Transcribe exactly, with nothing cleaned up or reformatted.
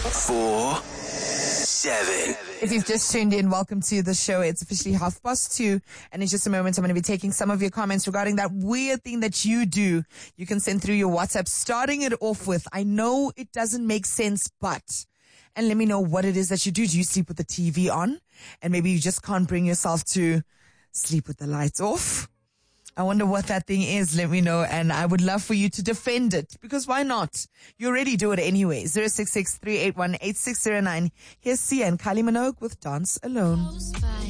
Four, seven. If you've just tuned in, welcome to the show. It's officially half past two, and in just a moment, I'm going to be taking some of your comments regarding that weird thing that you do. You can send through your WhatsApp, starting it off with, I know it doesn't make sense, but, and let me know what it is that you do. Do you sleep with the T V on? And maybe you just can't bring yourself to sleep with the lights off? I wonder what that thing is. Let me know. And I would love for you to defend it, because why not? You already do it anyway. zero six six, three eight one, eight six zero nine. Here's Sia and Kylie Minogue with Dance Alone.